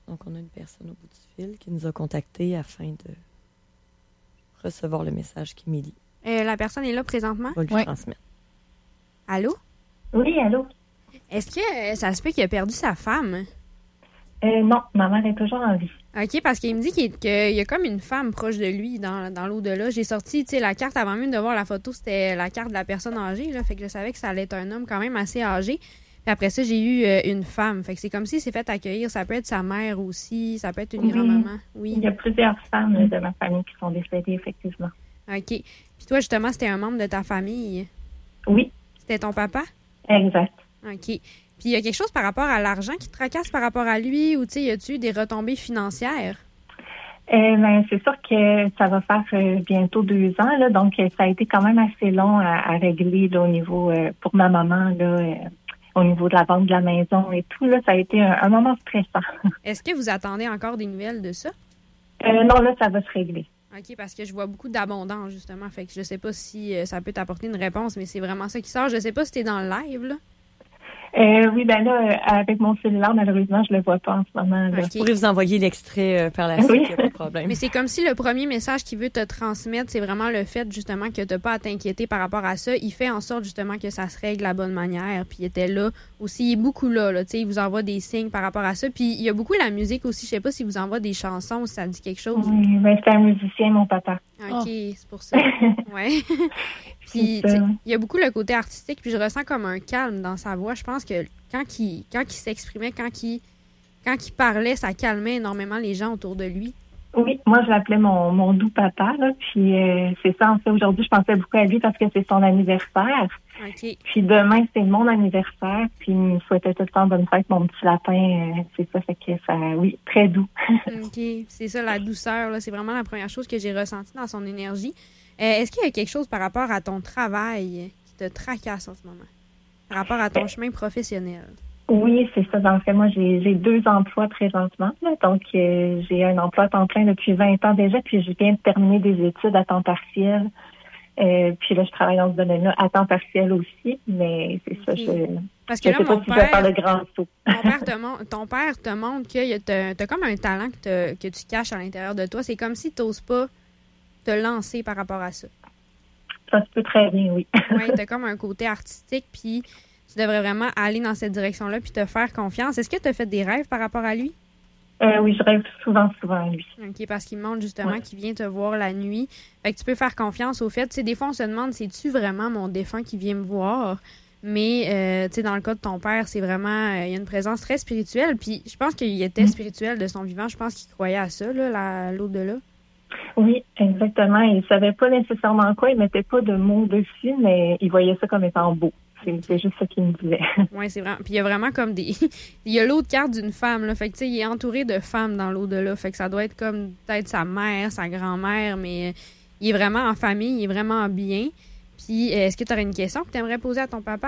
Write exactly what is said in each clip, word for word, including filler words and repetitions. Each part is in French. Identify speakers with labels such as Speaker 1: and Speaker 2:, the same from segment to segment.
Speaker 1: Donc, on a une personne au bout du fil qui nous a contactés afin de recevoir le message qu'Émilie
Speaker 2: Euh, la personne est là présentement?
Speaker 1: va lui
Speaker 3: Oui.
Speaker 1: transmettre.
Speaker 2: Allô?
Speaker 4: Oui, allô?
Speaker 2: Est-ce que euh, ça se peut qu'il a perdu sa femme?
Speaker 4: Euh, non, ma mère est toujours en vie.
Speaker 2: OK, parce qu'il me dit qu'il qu'il y a comme une femme proche de lui dans, dans l'au-delà. J'ai sorti, tu sais, la carte avant même de voir la photo, c'était la carte de la personne âgée, là. Fait que je savais que ça allait être un homme quand même assez âgé. Puis après ça, j'ai eu euh, une femme. Fait que c'est comme s'il s'est fait accueillir. Ça peut être sa mère aussi, ça peut être une
Speaker 4: Oui.
Speaker 2: grand-maman.
Speaker 4: Il
Speaker 2: Oui.
Speaker 4: y a plusieurs femmes là, de ma famille qui sont décédées, effectivement.
Speaker 2: OK. Puis toi, justement, c'était un membre de ta famille.
Speaker 4: Oui,
Speaker 2: C'était ton papa?
Speaker 4: exact.
Speaker 2: OK. Puis il y a quelque chose par rapport à l'argent qui te tracasse par rapport à lui ou, tu sais, y a-tu eu des retombées financières?
Speaker 4: Euh, ben, c'est sûr que ça va faire euh, bientôt deux ans, là, donc euh, ça a été quand même assez long à, à régler là, au niveau, euh, pour ma maman, là, euh, au niveau de la vente de la maison et tout. Là, ça a été un, un moment stressant.
Speaker 2: Est-ce que vous attendez encore des nouvelles de ça?
Speaker 4: Euh, non, là, ça va se régler.
Speaker 2: OK, parce que je vois beaucoup d'abondance, justement. Fait que je sais pas si euh, ça peut t'apporter une réponse, mais c'est vraiment ça qui sort. Je sais pas si t'es dans le live, là.
Speaker 4: Euh, oui, ben là, euh, avec mon cellulaire, malheureusement, je le vois pas en ce moment. Là.
Speaker 2: OK.
Speaker 1: Je pourrais vous envoyer l'extrait euh, par la suite, il
Speaker 4: Oui.
Speaker 1: n'y a pas de problème.
Speaker 2: Mais c'est comme si le premier message qu'il veut te transmettre, c'est vraiment le fait, justement, que t'as pas à t'inquiéter par rapport à ça. Il fait en sorte, justement, que ça se règle de la bonne manière. Puis il était là aussi. Il est beaucoup là, là. Tu sais, il vous envoie des signes par rapport à ça. Puis il y a beaucoup la musique aussi. Je sais pas s'il vous envoie des chansons ou si ça dit quelque chose.
Speaker 4: Oui, ben c'est un musicien, mon papa.
Speaker 2: OK,
Speaker 3: Oh.
Speaker 2: c'est pour ça. Ouais. Puis,
Speaker 4: C'est ça.
Speaker 2: tu sais, il y a beaucoup le côté artistique, puis je ressens comme un calme dans sa voix. Je pense que quand il, quand il s'exprimait, quand il, quand il parlait, ça calmait énormément les gens autour de lui.
Speaker 4: Oui, moi, je l'appelais mon, mon doux papa, là, puis euh, c'est ça, en fait, aujourd'hui, je pensais beaucoup à lui parce que c'est son anniversaire.
Speaker 2: OK.
Speaker 4: Puis demain, c'est mon anniversaire, puis il me souhaitait tout le temps bonne fête, mon petit lapin, euh, c'est ça, fait que ça, oui, très doux.
Speaker 2: OK. C'est ça, la douceur, là. C'est vraiment la première chose que j'ai ressentie dans son énergie. Euh, est-ce qu'il y a quelque chose par rapport à ton travail qui te tracasse en ce moment? Par rapport à ton chemin professionnel?
Speaker 4: Oui, c'est ça. Dans le fait, moi, j'ai j'ai deux emplois présentement. Là. Donc, euh, j'ai un emploi à temps plein depuis vingt ans déjà, puis je viens de terminer des études à temps partiel. Euh, puis là, je travaille dans ce domaine-là à temps partiel aussi, mais c'est ça,
Speaker 2: Ok.
Speaker 4: je
Speaker 2: Parce que
Speaker 4: je
Speaker 2: là,
Speaker 4: sais pas
Speaker 2: mon
Speaker 4: si je vais faire
Speaker 2: père,
Speaker 4: le grand saut.
Speaker 2: ton père te mon- ton père te montre que t'as as comme un talent que, te- que tu caches à l'intérieur de toi. C'est comme si tu n'oses pas te lancer par rapport à ça.
Speaker 4: Ça se peut très bien, oui.
Speaker 2: Oui, t'as comme un côté artistique, puis tu devrais vraiment aller dans cette direction-là, puis te faire confiance. Est-ce que tu as fait des rêves par rapport à lui?
Speaker 4: Euh, oui, je rêve souvent, souvent à lui.
Speaker 2: OK, parce qu'il montre justement
Speaker 4: Ouais.
Speaker 2: qu'il vient te voir la nuit. Fait que tu peux faire confiance au fait. Tu sais, des fois, on se demande, c'est-tu vraiment mon défunt qui vient me voir? Mais, euh, tu sais, dans le cas de ton père, c'est vraiment... euh, il y a une présence très spirituelle. Puis, je pense qu'il était
Speaker 4: Mm.
Speaker 2: spirituel de son vivant. Je pense qu'il croyait à ça, là, la- l'au-delà.
Speaker 4: Oui, exactement. Il savait pas nécessairement quoi, il mettait pas de mots dessus, mais il voyait ça comme étant beau. C'est c'est juste ça qu'il me disait.
Speaker 2: Oui, c'est vraiment... Puis, il y a vraiment comme des... il y a l'autre carte d'une femme, là. Fait que, tu sais, il est entouré de femmes dans l'au-delà. Fait que ça doit être comme peut-être sa mère, sa grand-mère, mais euh, il est vraiment en famille, il est vraiment bien. Puis, euh, est-ce que tu aurais une question que tu aimerais poser à ton papa?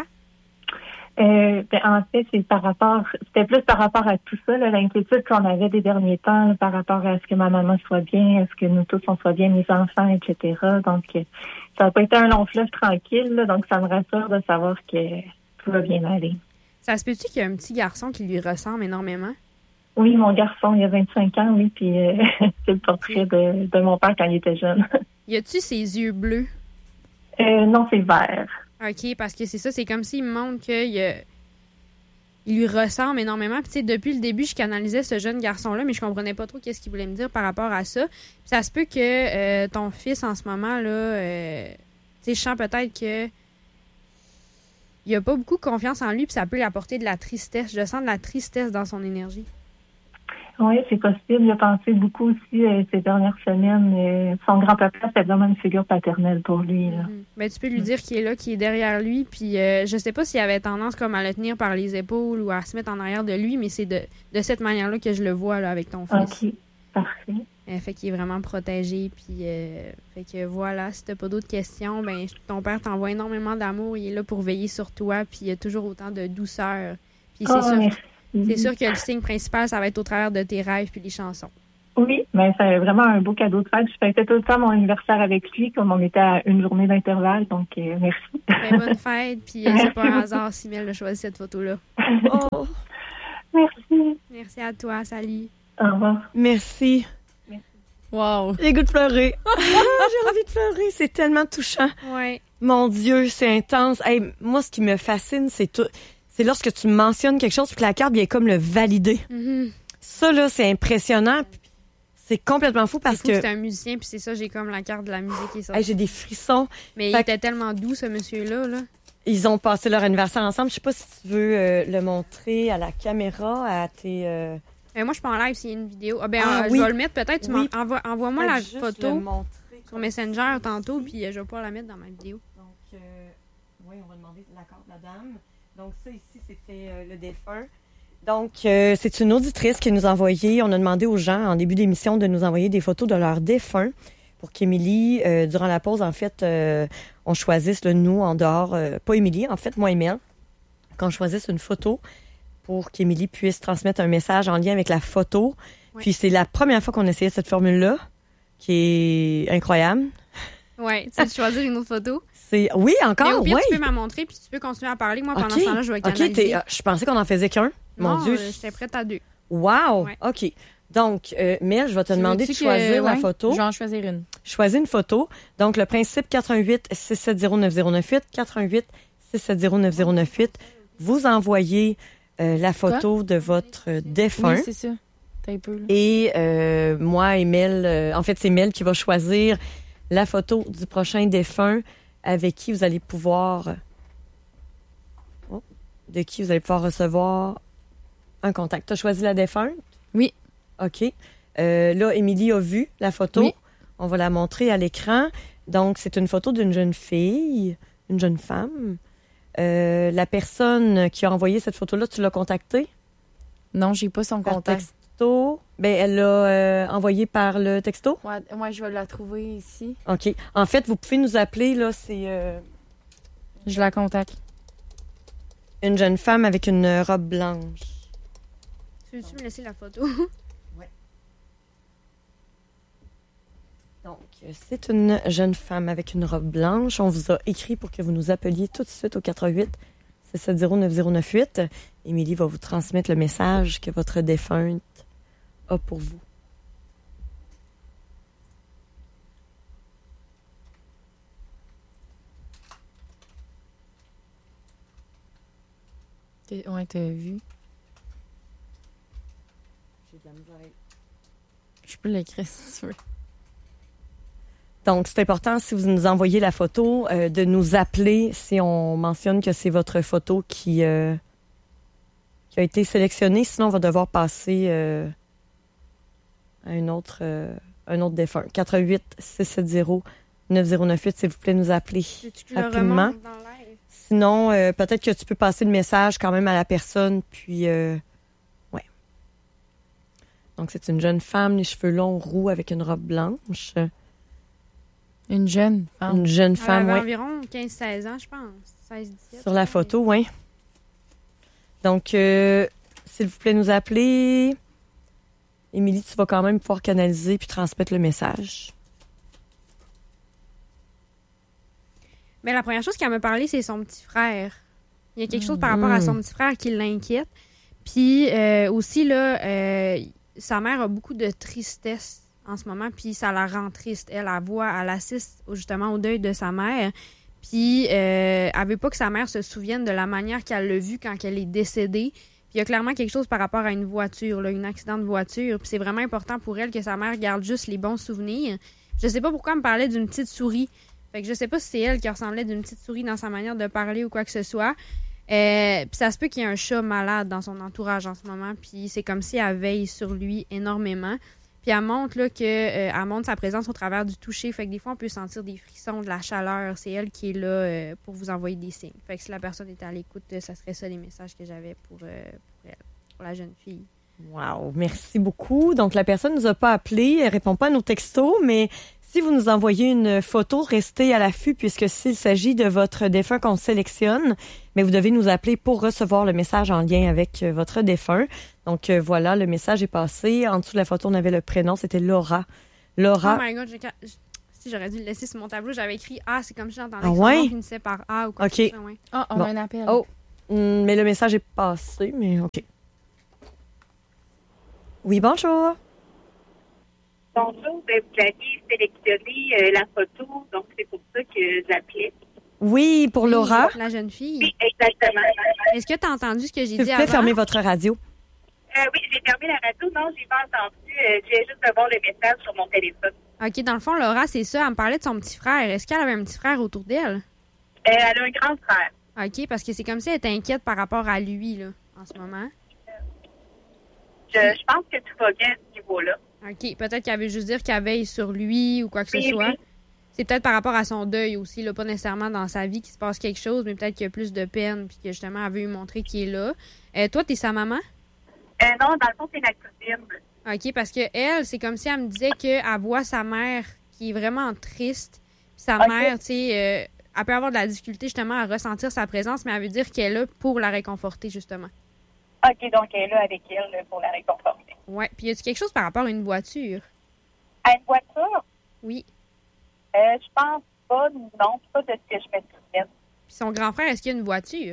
Speaker 4: Euh, ben, en fait, c'est par rapport, c'était plus par rapport à tout ça, là, l'inquiétude qu'on avait des derniers temps, là, par rapport à ce que ma maman soit bien, est-ce que nous tous on soit bien, mes enfants, et cetera. Donc, euh, ça n'a pas été un long fleuve tranquille, là, donc ça me rassure de savoir que tout va bien aller.
Speaker 2: Ça se peut-tu qu'il y a un petit garçon qui lui ressemble énormément?
Speaker 4: Oui, mon garçon, il a vingt-cinq ans, oui, puis euh, c'est le portrait de, de mon père quand il était jeune.
Speaker 2: Y a-tu ses yeux bleus?
Speaker 4: Euh, non, c'est vert.
Speaker 2: OK, parce que c'est ça, c'est comme s'il me montre qu'il a... il lui ressemble énormément. Puis, tu sais, depuis le début, je canalisais ce jeune garçon-là, mais je comprenais pas trop qu'est-ce qu'il voulait me dire par rapport à ça. Puis, ça se peut que euh, ton fils, en ce moment, là, euh, tu sais, je sens peut-être que il a pas beaucoup de confiance en lui, puis ça peut lui apporter de la tristesse. Je sens de la tristesse dans son énergie.
Speaker 4: Oui, c'est possible. Il a pensé beaucoup aussi euh, ces dernières semaines. Euh, son grand-papa, c'était vraiment une figure paternelle pour lui. Là.
Speaker 2: Mm-hmm. Ben, tu peux lui dire qu'il est là, qu'il est derrière lui. Puis euh, je sais pas s'il avait tendance comme à le tenir par les épaules ou à se mettre en arrière de lui, mais c'est de, de cette manière-là que je le vois là, avec ton fils.
Speaker 4: OK, parfait.
Speaker 2: Euh, fait qu'il est vraiment protégé. Puis euh, fait que voilà, si t'as pas d'autres questions, ben ton père t'envoie énormément d'amour. Il est là pour veiller sur toi. Puis il y a toujours autant de douceur. Puis c'est
Speaker 4: Oh,
Speaker 2: sûr,
Speaker 4: merci.
Speaker 2: c'est sûr que le signe principal, ça va être au travers de tes rêves puis les chansons.
Speaker 4: Oui, mais c'est vraiment un beau cadeau de fête. Je fêtais tout le temps mon anniversaire avec lui, comme on était à une journée d'intervalle. Donc, euh, merci.
Speaker 2: Ben, bonne fête. Puis euh, c'est pas un hasard si Mel a choisi cette photo-là.
Speaker 1: Oh!
Speaker 4: Merci.
Speaker 2: Merci à toi. Salut.
Speaker 4: Au revoir.
Speaker 1: Merci.
Speaker 3: Wow.
Speaker 1: J'ai le goût de pleurer. J'ai envie de pleurer. C'est tellement touchant.
Speaker 2: Ouais.
Speaker 1: Mon Dieu, c'est intense. Hey, moi, ce qui me fascine, c'est tout. C'est lorsque tu mentionnes quelque chose puis que la carte vient comme le valider.
Speaker 2: Mm-hmm.
Speaker 1: Ça, là, c'est impressionnant. C'est complètement fou parce
Speaker 2: c'est fou,
Speaker 1: que...
Speaker 2: c'est un musicien, puis c'est ça, j'ai comme la carte de la musique qui est sortie.
Speaker 1: Hey, j'ai des frissons.
Speaker 2: Mais
Speaker 1: Fait
Speaker 2: il était tellement doux, ce monsieur-là. Là.
Speaker 1: Ils ont passé leur anniversaire ensemble. Je sais pas si tu veux euh, le montrer à la caméra, à tes... Euh...
Speaker 2: Euh, moi, je suis pas en live s'il y a une vidéo. Ah, ben,
Speaker 1: Ah,
Speaker 2: euh,
Speaker 1: oui.
Speaker 2: je vais le mettre peut-être. Tu
Speaker 1: Oui.
Speaker 2: m'envoies, envoie-moi
Speaker 1: Peut-être
Speaker 2: la
Speaker 1: juste
Speaker 2: photo
Speaker 1: le montrer
Speaker 2: sur
Speaker 1: comme
Speaker 2: Messenger
Speaker 1: ça.
Speaker 2: tantôt, puis euh, je vais pouvoir la mettre dans ma vidéo.
Speaker 1: Donc, euh, oui, on va demander l'accord de la dame. Donc, ça ici, c'était euh, le défunt. Donc, euh, c'est une auditrice qui nous a envoyé, on a demandé aux gens en début d'émission de nous envoyer des photos de leurs défunts pour qu'Émilie, euh, durant la pause, en fait, euh, on choisisse, le nous, en dehors, euh, pas Émilie, en fait, moi et Mel, qu'on choisisse une photo pour qu'Émilie puisse transmettre un message en lien avec la photo.
Speaker 2: Oui.
Speaker 1: Puis, c'est la première fois qu'on essayait cette formule-là, qui est incroyable.
Speaker 2: Ouais, tu sais, de choisir une autre photo.
Speaker 1: C'est Oui, encore,
Speaker 2: Mais au pire,
Speaker 1: oui.
Speaker 2: tu peux m'en montrer, puis tu peux continuer à parler. Moi, pendant
Speaker 1: OK.
Speaker 2: ce temps-là, je vais
Speaker 1: OK,
Speaker 2: canaliser.
Speaker 1: t'es- euh, je pensais qu'on en faisait qu'un. Mon
Speaker 2: Non,
Speaker 1: Dieu.
Speaker 2: euh, j'étais prête à deux.
Speaker 1: Wow!
Speaker 2: Ouais.
Speaker 1: OK. Donc, euh, Mel, je vais te
Speaker 3: Tu
Speaker 1: demander de
Speaker 3: veux-tu
Speaker 1: choisir
Speaker 3: que-
Speaker 1: la
Speaker 3: ouais,
Speaker 1: photo.
Speaker 3: Je vais en choisir une.
Speaker 1: Choisis une photo. Donc, le principe quatre un huit, six sept zéro, neuf zéro neuf huit, quatre un huit, six sept zéro, neuf zéro neuf huit. Vous envoyez euh, la photo de votre défunt.
Speaker 3: Oui, c'est ça. T'as un peu, là.
Speaker 1: Et euh, moi et Mel, euh, en fait, c'est Mel qui va choisir la photo du prochain défunt avec qui vous allez pouvoir... Oh, de qui vous allez pouvoir recevoir un contact. Tu as choisi la défunte?
Speaker 3: Oui.
Speaker 1: OK. Euh, là, Émilie a vu la photo.
Speaker 3: Oui.
Speaker 1: On va la montrer à l'écran. Donc, c'est une photo d'une jeune fille, une jeune femme. Euh, la personne qui a envoyé cette photo-là, tu l'as contactée?
Speaker 3: Non, j'ai pas son
Speaker 1: Par
Speaker 3: contact.
Speaker 1: texto? Ben, elle l'a euh, envoyé par le texto?
Speaker 3: Ouais, moi, je vais la trouver ici.
Speaker 1: OK. En fait, vous pouvez nous appeler, là, c'est euh,
Speaker 3: Je la contacte.
Speaker 1: une jeune femme avec une robe blanche.
Speaker 2: Tu veux-tu me laisser la photo?
Speaker 1: Donc, c'est une jeune femme avec une robe blanche. On vous a écrit pour que vous nous appeliez tout de suite au quatre huit, six sept zéro, neuf zéro neuf huit. Émilie va vous transmettre le message que votre défunte a pour vous.
Speaker 3: T'es- Ouais, t'as vu.
Speaker 1: J'ai de la misère.
Speaker 3: Je peux l'écrire si tu veux.
Speaker 1: Donc, c'est important, si vous nous envoyez la photo, euh, de nous appeler si on mentionne que c'est votre photo qui, euh, qui a été sélectionnée. Sinon, on va devoir passer euh, à un autre, euh, un autre défunt. quatre huit, six sept zéro, neuf zéro neuf huit, s'il vous plaît, nous appeler.
Speaker 2: Veux-tu que je le
Speaker 1: Rapidement.
Speaker 2: remonte dans l'air?
Speaker 1: Sinon, euh, peut-être que tu peux passer le message quand même à la personne, puis... Euh, ouais. Donc, c'est une jeune femme, les cheveux longs, roux, avec une robe blanche.
Speaker 3: Une jeune femme.
Speaker 1: Une jeune
Speaker 2: Elle
Speaker 1: femme,
Speaker 2: avait
Speaker 1: ouais.
Speaker 2: environ quinze seize ans, je pense. seize dix-sept.
Speaker 1: Sur la photo, oui. Donc, euh, s'il vous plaît, nous appeler. Émilie, tu vas quand même pouvoir canaliser puis transmettre le message.
Speaker 2: Mais la première chose qu'elle m'a parlé, c'est son petit frère. Il y a quelque chose par rapport à son petit frère qui l'inquiète. Puis euh, aussi, là, euh, sa mère a beaucoup de tristesse en ce moment, puis ça la rend triste. Elle, elle voit, elle assiste justement au deuil de sa mère. Puis euh, elle veut pas que sa mère se souvienne de la manière qu'elle l'a vue quand elle est décédée. Puis il y a clairement quelque chose par rapport à une voiture, là, un accident de voiture. Puis c'est vraiment important pour elle que sa mère garde juste les bons souvenirs. Je sais pas pourquoi elle me parlait d'une petite souris. Fait que je sais pas si c'est elle qui ressemblait d'une petite souris dans sa manière de parler ou quoi que ce soit. Euh, puis ça se peut qu'il y ait un chat malade dans son entourage en ce moment. Puis c'est comme si elle veille sur lui énormément. Puis elle montre là, que, euh, elle montre sa présence au travers du toucher. Fait que des fois, on peut sentir des frissons, de la chaleur. C'est elle qui est là euh, pour vous envoyer des signes. Fait que si la personne était à l'écoute, euh, ça serait ça les messages que j'avais pour, euh, pour elle, pour la jeune fille.
Speaker 1: Wow, merci beaucoup. Donc, la personne ne nous a pas appelé, elle répond pas à nos textos, mais si vous nous envoyez une photo, restez à l'affût puisque s'il s'agit de votre défunt qu'on sélectionne, mais vous devez nous appeler pour recevoir le message en lien avec euh, votre défunt. Donc, euh, voilà, le message est passé. En dessous de la photo, on avait le prénom, c'était Laura. Laura.
Speaker 2: Oh my God, j'ai... si j'aurais dû le laisser sur mon tableau, j'avais écrit A, c'est comme si j'entendais
Speaker 1: Ah
Speaker 2: que son
Speaker 1: ouais?
Speaker 2: nom finissait par A ou quoi
Speaker 1: Ok.
Speaker 2: que ce soit. Ouais.
Speaker 3: Ah, on
Speaker 1: Bon.
Speaker 3: a un appel.
Speaker 1: Oh, hum, mais le message est passé, mais OK. Oui, bonjour.
Speaker 5: Bonjour, ben, vous aviez sélectionné euh, la photo, donc c'est pour ça que j'appelais.
Speaker 1: Oui, pour
Speaker 2: Oui,
Speaker 1: Laura.
Speaker 2: La jeune fille.
Speaker 5: Oui, exactement.
Speaker 2: Est-ce que tu as entendu ce que j'ai
Speaker 1: S'il vous
Speaker 2: dit
Speaker 1: plaît,
Speaker 2: avant?
Speaker 1: fermez votre radio.
Speaker 5: Euh, oui, j'ai fermé la radio. Non, j'ai pas entendu. Euh, je viens juste de voir le message sur mon téléphone.
Speaker 2: OK, dans le fond, Laura, c'est ça. Elle me parlait de son petit frère. Est-ce qu'elle avait un petit frère autour d'elle?
Speaker 5: Euh, elle a un grand frère.
Speaker 2: OK, parce que c'est comme si elle était inquiète par rapport à lui, là, en ce moment.
Speaker 5: Je, je pense que tout va bien à ce niveau-là.
Speaker 2: OK, peut-être qu'elle veut juste dire qu'elle veille sur lui ou quoi que ce
Speaker 5: Oui,
Speaker 2: soit.
Speaker 5: oui.
Speaker 2: C'est peut-être par rapport à son deuil aussi, là, pas nécessairement dans sa vie qu'il se passe quelque chose, mais peut-être qu'il y a plus de peine puis que justement elle veut lui montrer qu'il est là. Euh, toi, t'es sa maman?
Speaker 5: Euh, non, dans le fond, c'est la cousine.
Speaker 2: OK, parce que elle, c'est comme si elle me disait qu'elle voit sa mère qui est vraiment triste. Puis sa
Speaker 5: OK.
Speaker 2: mère, tu sais, euh, elle peut avoir de la difficulté justement à ressentir sa présence, mais elle veut dire qu'elle est là pour la réconforter, justement.
Speaker 5: OK, donc elle est là avec elle là, pour la réconforter.
Speaker 2: Ouais. Puis y a-tu quelque chose par rapport à une voiture?
Speaker 5: À une voiture?
Speaker 2: Oui.
Speaker 5: Euh, je pense pas, non, pas de ce que je me souviens.
Speaker 2: Puis son grand frère, est-ce qu'il y a une voiture?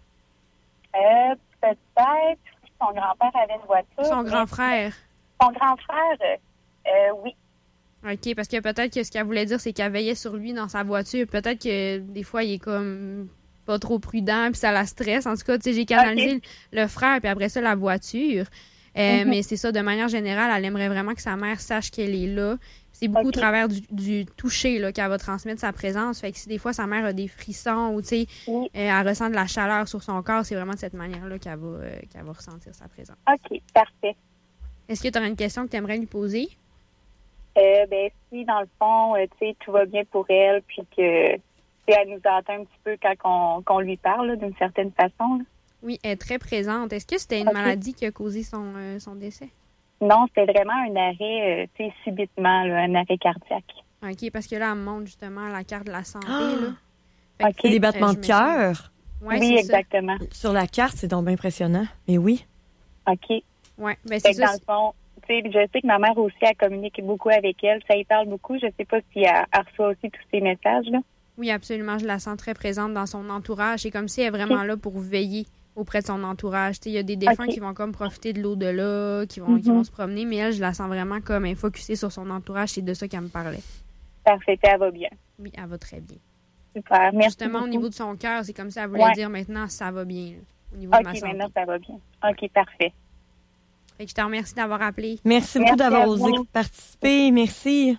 Speaker 5: Euh, peut-être son grand-père avait une voiture.
Speaker 2: Son
Speaker 5: mais
Speaker 2: grand frère.
Speaker 5: Son grand frère, euh, euh, oui.
Speaker 2: OK, parce que peut-être que ce qu'elle voulait dire, c'est qu'elle veillait sur lui dans sa voiture. Peut-être que des fois, il est comme pas trop prudent, puis ça la stresse. En tout cas, tu sais, j'ai canalisé
Speaker 5: OK.
Speaker 2: le frère, puis après ça, la voiture. Euh,
Speaker 5: Mhm.
Speaker 2: Mais c'est ça, de manière générale, elle aimerait vraiment que sa mère sache qu'elle est là. C'est beaucoup
Speaker 5: OK.
Speaker 2: au travers du, du toucher là, qu'elle va transmettre sa présence. Fait que si des fois, sa mère a des frissons ou, tu sais,
Speaker 5: Oui.
Speaker 2: euh, elle ressent de la chaleur sur son corps, c'est vraiment de cette manière-là qu'elle va, euh, qu'elle va ressentir sa présence.
Speaker 5: OK, parfait.
Speaker 2: Est-ce que tu aurais une question que tu aimerais lui poser?
Speaker 5: Euh, ben, si, dans le fond, euh, tu sais, tout va bien pour elle, puis que, tu sais, elle nous entend un petit peu quand on, qu'on lui parle, là, d'une certaine façon. Là.
Speaker 2: Oui, elle est très présente. Est-ce que c'était une
Speaker 5: OK.
Speaker 2: maladie qui a causé son, euh, son décès?
Speaker 5: Non, c'était vraiment un arrêt, euh, tu sais, subitement, là, un arrêt cardiaque.
Speaker 2: OK, parce que là, elle me montre justement la carte de la santé.
Speaker 1: Ah!
Speaker 2: Là. Fait que,
Speaker 5: OK.
Speaker 1: C'est des
Speaker 2: euh,
Speaker 1: battements
Speaker 2: je
Speaker 1: de
Speaker 2: me
Speaker 1: cœur.
Speaker 2: Ouais,
Speaker 5: oui,
Speaker 2: c'est ça.
Speaker 5: exactement.
Speaker 1: Sur la carte, c'est donc bien impressionnant. Mais oui.
Speaker 5: OK.
Speaker 2: Ouais, ben
Speaker 5: Fait
Speaker 2: c'est
Speaker 5: que
Speaker 2: ça.
Speaker 5: dans le fond, tu sais, je sais que ma mère aussi, elle communique beaucoup avec elle. Ça y parle beaucoup. Je sais pas si elle, elle reçoit aussi tous ces messages, là.
Speaker 2: Oui, absolument. Je la sens très présente dans son entourage. C'est comme si elle est vraiment là pour veiller auprès de son entourage. Tu sais, il y a des défunts
Speaker 5: OK.
Speaker 2: qui vont comme profiter de l'au-delà, qui vont, qui
Speaker 5: Mhm.
Speaker 2: vont se promener, mais elle, je la sens vraiment comme elle est focusée sur son entourage. C'est de ça qu'elle me parlait.
Speaker 5: Parfait, elle va bien.
Speaker 2: Oui, elle va très bien.
Speaker 5: Super. Merci
Speaker 2: Justement, au
Speaker 5: beaucoup.
Speaker 2: niveau de son cœur, c'est comme si elle voulait
Speaker 5: Ouais.
Speaker 2: dire maintenant, ça va bien, là, au niveau de ma
Speaker 5: OK,
Speaker 2: santé.
Speaker 5: maintenant, ça va bien. OK, parfait.
Speaker 2: Fait que je te remercie d'avoir appelé.
Speaker 1: Merci beaucoup
Speaker 5: Merci
Speaker 1: d'avoir
Speaker 5: à
Speaker 1: osé
Speaker 5: vous.
Speaker 1: participer. Merci.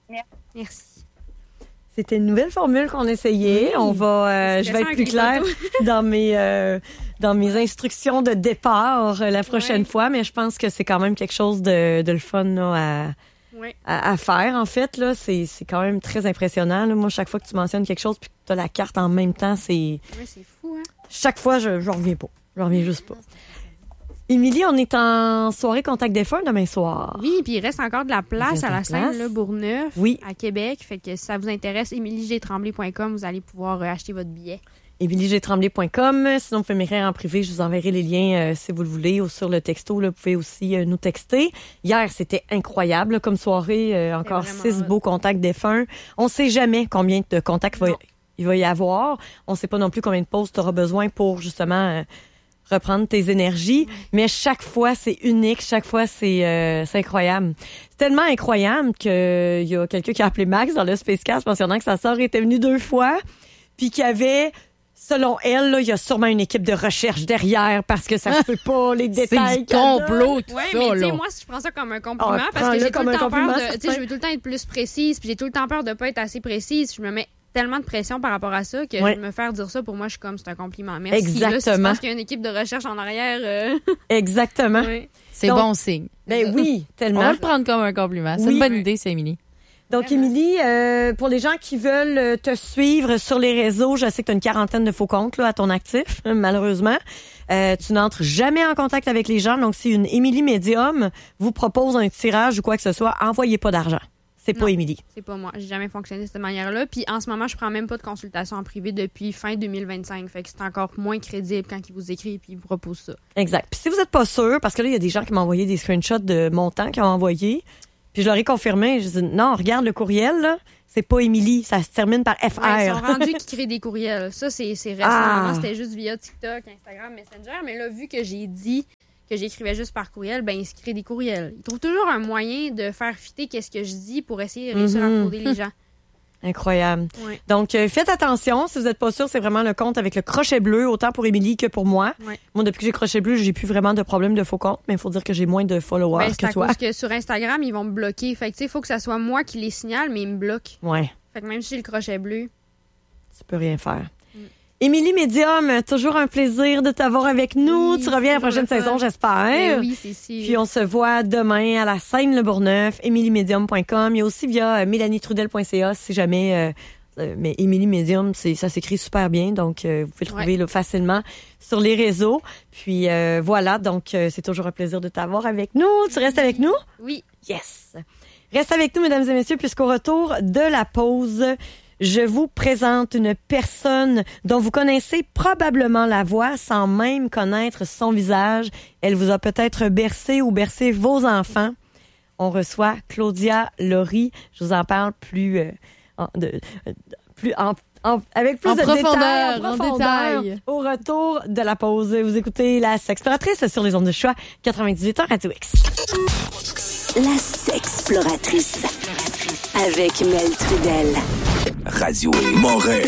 Speaker 2: Merci.
Speaker 1: C'était une nouvelle formule qu'on essayait.
Speaker 2: Oui.
Speaker 1: On va, euh,
Speaker 2: C'est
Speaker 1: je vais être
Speaker 2: stressant
Speaker 1: plus
Speaker 2: avec
Speaker 1: claire
Speaker 2: les
Speaker 1: dans mes euh, dans mes instructions de départ euh, la prochaine
Speaker 2: Ouais.
Speaker 1: fois, mais je pense que c'est quand même quelque chose de, de le fun là,
Speaker 2: Oui.
Speaker 1: à, à, à faire. En fait, là, c'est c'est quand même très impressionnant. Là. Moi, chaque fois que tu mentionnes quelque chose puis que tu as la carte en même temps, c'est
Speaker 2: Ouais, c'est fou, hein?
Speaker 1: chaque fois je je reviens pas. Je reviens juste pas. Émilie, on est en soirée Contact défunt demain soir.
Speaker 2: Oui, puis il reste encore de la
Speaker 1: Il
Speaker 2: place
Speaker 1: reste
Speaker 2: à
Speaker 1: de la
Speaker 2: la scène,
Speaker 1: place.
Speaker 2: là, Bourgneuf,
Speaker 1: Oui.
Speaker 2: à Québec. Fait que si ça vous intéresse, émilie g tremblay point com, vous allez pouvoir euh, acheter votre billet.
Speaker 1: émilie g tremblay point com. Sinon, vous pouvez m'écrire en privé. Je vous enverrai les liens euh, si vous le voulez ou sur le texto. Là, vous pouvez aussi euh, nous texter. Hier, c'était incroyable là, comme soirée. Euh, encore
Speaker 2: vraiment
Speaker 1: six
Speaker 2: hot.
Speaker 1: beaux contacts défunts. On sait jamais combien de contacts va,
Speaker 2: Non.
Speaker 1: il va y avoir. On sait pas non plus combien de pauses tu auras besoin pour justement euh, reprendre tes énergies. Mais chaque fois, c'est unique. Chaque fois, c'est euh, c'est incroyable. C'est tellement incroyable qu'il y a quelqu'un qui a appelé Max dans le Spacecast mentionnant que sa sœur était venue deux fois puis qu'il y avait... Selon elle, là, il y a sûrement une équipe de recherche derrière parce que ça se peut pas, les
Speaker 3: C'est
Speaker 1: détails.
Speaker 3: du
Speaker 1: qu'elle donne.
Speaker 3: complot, tout
Speaker 2: Ouais,
Speaker 3: ça,
Speaker 2: mais tu sais,
Speaker 3: là.
Speaker 2: moi, je prends ça comme un compliment
Speaker 1: Ah,
Speaker 2: parce
Speaker 1: prends-le
Speaker 2: que j'ai tout
Speaker 1: comme
Speaker 2: le
Speaker 1: un
Speaker 2: temps peur
Speaker 1: compliment,
Speaker 2: de. Tu sais,
Speaker 1: certain.
Speaker 2: je veux tout le temps être plus précise, puis j'ai tout le temps peur de pas être assez précise. Je me mets tellement de pression par rapport à ça que
Speaker 1: Ouais.
Speaker 2: me faire dire ça, pour moi, je suis comme, c'est un compliment. Merci.
Speaker 1: Exactement.
Speaker 2: Là, si tu penses qu'il y a une équipe de recherche en arrière. euh,
Speaker 1: Exactement.
Speaker 2: ouais.
Speaker 3: C'est
Speaker 1: Donc-
Speaker 3: bon signe.
Speaker 1: Ben oui,
Speaker 3: On
Speaker 1: tellement.
Speaker 3: va le prendre comme un compliment. C'est
Speaker 1: Oui.
Speaker 3: une bonne idée, c'est Émilie.
Speaker 1: Donc,
Speaker 2: Vraiment.
Speaker 1: Émilie, euh, pour les gens qui veulent euh, te suivre sur les réseaux, je sais que tu as une quarantaine de faux comptes là, à ton actif, malheureusement. Euh, tu n'entres jamais en contact avec les gens. Donc, si une Émilie Médium vous propose un tirage ou quoi que ce soit, envoyez pas d'argent. C'est pas
Speaker 2: Non.
Speaker 1: Émilie.
Speaker 2: C'est pas moi. J'ai jamais fonctionné de cette manière-là. Puis en ce moment, je prends même pas de consultation en privé depuis fin deux mille vingt-cinq. Fait que c'est encore moins crédible quand il vous écrit et puis il vous propose ça.
Speaker 1: Exact. Puis si vous êtes pas sûr, parce que là, il y a des gens qui m'ont envoyé des screenshots de montants qu'ils ont envoyés, puis je leur ai confirmé. Je dis non, regarde le courriel, là. C'est pas Émilie. Ça se termine par F R.
Speaker 2: Ouais, ils sont rendus qui créent des courriels. Ça, c'est c'est récent.
Speaker 1: Ah.
Speaker 2: Avant, c'était juste via TikTok, Instagram, Messenger. Mais là, vu que j'ai dit que j'écrivais juste par courriel, ben il se crée des courriels. Il trouve toujours un moyen de faire fitter qu'est-ce que je dis pour essayer de réussir
Speaker 1: Mm-hmm.
Speaker 2: à frauder les gens.
Speaker 1: Incroyable.
Speaker 2: Ouais.
Speaker 1: Donc, euh, faites attention. Si vous n'êtes pas sûr, c'est vraiment le compte avec le crochet bleu, autant pour Émilie que pour moi.
Speaker 2: Ouais.
Speaker 1: Moi, depuis que j'ai crochet bleu, j'ai plus vraiment de problème de faux compte, mais il faut dire que j'ai moins de followers
Speaker 2: Ben, c'est
Speaker 1: que
Speaker 2: à
Speaker 1: toi.
Speaker 2: cause que sur Instagram, ils vont me bloquer. Fait que, tu sais, il faut que ça soit moi qui les signale, mais ils me bloquent.
Speaker 1: Ouais,
Speaker 2: Fait que même si j'ai le crochet bleu.
Speaker 1: tu peux rien faire. Émilie Médium, toujours un plaisir de t'avoir avec nous.
Speaker 2: Oui,
Speaker 1: tu reviens la
Speaker 2: toujours
Speaker 1: prochaine
Speaker 2: le fun.
Speaker 1: saison, j'espère.
Speaker 2: Ben oui, c'est sûr.
Speaker 1: Puis on se voit demain à la scène Le Bourgneuf, émilie médium point com. Il y a aussi via euh, mélanie trudel point c a si jamais... Euh, euh, mais Émilie Médium, c'est, ça s'écrit super bien, donc euh, vous pouvez le trouver
Speaker 2: Ouais.
Speaker 1: là, facilement sur les réseaux. Puis euh, voilà, donc euh, c'est toujours un plaisir de t'avoir avec nous. Tu restes avec nous?
Speaker 2: Oui.
Speaker 1: Yes! Reste avec nous, mesdames et messieurs, puisqu'au retour de la pause, je vous présente une personne dont vous connaissez probablement la voix sans même connaître son visage. Elle vous a peut-être bercé ou bercé vos enfants. On reçoit Claudia Laurie. Je vous en parle plus, euh, en, de, euh, plus en, en- avec plus
Speaker 3: En
Speaker 1: de
Speaker 3: profondeur,
Speaker 1: détails,
Speaker 3: en
Speaker 1: profondeur,
Speaker 3: détail.
Speaker 1: au retour de la pause. Vous écoutez La Sexploratrice sur les ondes de choix quatre-vingt-dix-huit ans Radio X.
Speaker 6: La Sexploratrice. Avec Mel Trudel.
Speaker 7: Radio Moret.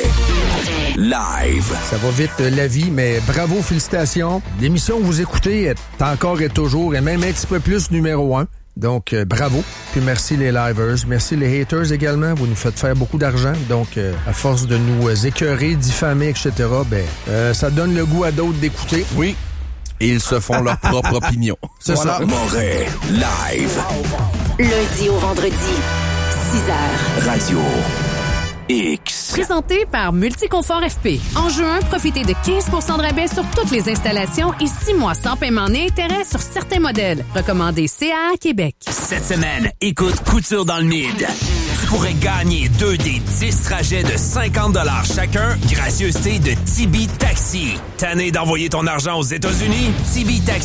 Speaker 7: Live.
Speaker 8: Ça va vite, euh, la vie, mais bravo, félicitations. L'émission que vous écoutez est encore et toujours, et même un petit peu plus numéro un. Donc, euh, bravo. Puis merci les livers. Merci les haters également. Vous nous faites faire beaucoup d'argent. Donc, euh, à force de nous euh, écœurer, diffamer, et cetera, ben, euh, ça donne le goût à d'autres d'écouter.
Speaker 7: Oui. Et ils se font leur propre opinion.
Speaker 8: C'est
Speaker 7: Voilà.
Speaker 8: ça.
Speaker 7: Moret. Live.
Speaker 6: Lundi au vendredi, six heures.
Speaker 7: Radio X.
Speaker 9: Présenté par Multiconfort F P. En juin, profitez de quinze pour cent de rabais sur toutes les installations et six mois sans paiement ni intérêt sur certains modèles. Recommandé C A A Québec.
Speaker 10: Cette semaine, écoute Couture dans le Mid. Tu pourrais gagner deux des dix trajets de cinquante dollars chacun, gracieuseté de Tibi Taxi. Tanné d'envoyer ton argent aux États-Unis? Tibi Taxi